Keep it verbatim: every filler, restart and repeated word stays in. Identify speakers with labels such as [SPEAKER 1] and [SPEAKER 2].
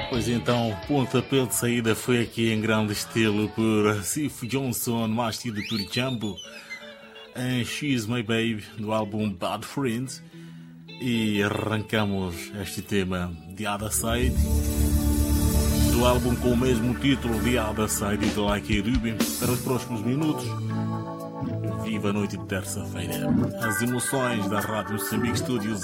[SPEAKER 1] Pois então, pontapé de saída foi aqui em grande estilo por Sif Johnson, mais tido por Jumbo, em She's My Babe, do álbum Bad Friends. E arrancamos este tema de Other Side, do álbum com o mesmo título de Other Side e de Like a Ruby. Para os próximos minutos, viva a noite de terça-feira. As emoções da Rádio Moçambique Studios